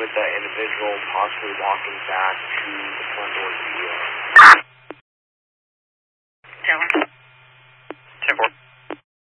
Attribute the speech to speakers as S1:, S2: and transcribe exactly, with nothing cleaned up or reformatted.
S1: with that individual possibly walking back to the front door to you.